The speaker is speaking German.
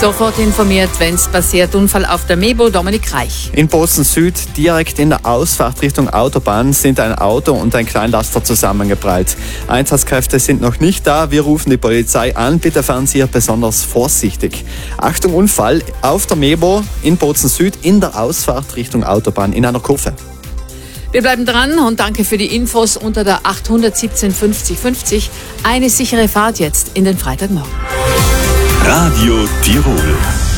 Sofort informiert, wenn es passiert. Unfall auf der Mebo, Dominik Reich. In Bozen Süd, direkt in der Ausfahrt Richtung Autobahn, sind ein Auto und ein Kleinlaster zusammengeprallt. Einsatzkräfte sind noch nicht da. Wir rufen die Polizei an. Bitte fahren Sie hier besonders vorsichtig. Achtung, Unfall auf der Mebo in Bozen Süd in der Ausfahrt Richtung Autobahn in einer Kurve. Wir bleiben dran und danke für die Infos unter der 817 50 50. Eine sichere Fahrt jetzt in den Freitagmorgen. Radio Tirol.